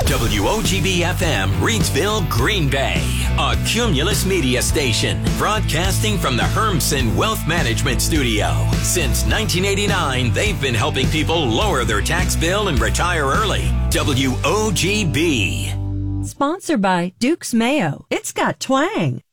WOGB-FM, Reidsville, Green Bay, a Cumulus media station, broadcasting from the Hermsen Wealth Management Studio. Since 1989, they've been helping people lower their tax bill and retire early. WOGB. Sponsored by Duke's Mayo. It's got twang.